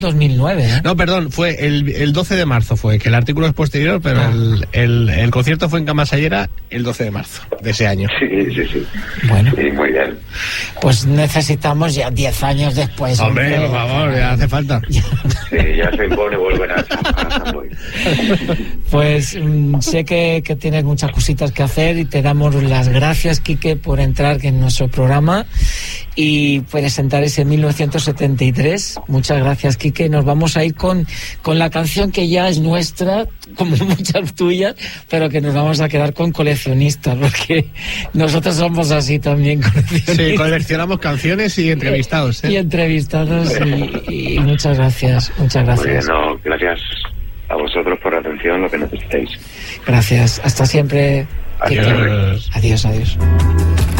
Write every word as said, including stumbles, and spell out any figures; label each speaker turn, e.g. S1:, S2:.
S1: dos mil nueve, ¿eh?
S2: No, perdón, fue el, el doce de marzo fue, que el artículo es posterior, pero ah. el, el, el concierto fue en Camasallera el doce de marzo de ese año.
S3: Sí, sí, sí.
S1: Bueno.
S3: Sí, muy bien.
S1: Pues necesitamos ya diez años después.
S2: Hombre, hombre, por favor, ya hace falta.
S3: Sí, ya se impone volver a, a San Boi.
S1: Pues mmm, sé que, que tienes muchas cositas que hacer y te damos las gracias, Quique, por entrar en nuestro programa y presentar ese mil novecientos setenta y tres. Muchas gracias, Quique. Nos vamos a ir con, con la canción que ya es nuestra, como muchas tuyas, pero que nos vamos a quedar con Coleccionistas, porque nosotros somos así también, coleccionistas.
S2: Sí, coleccionamos canciones y entrevistados, ¿eh?
S1: Y entrevistados, y, y muchas gracias, muchas gracias.
S3: Muy bien, no, gracias a vosotros por la atención, lo que necesitéis.
S1: Gracias, hasta siempre.
S3: Adiós.
S1: Adiós, adiós.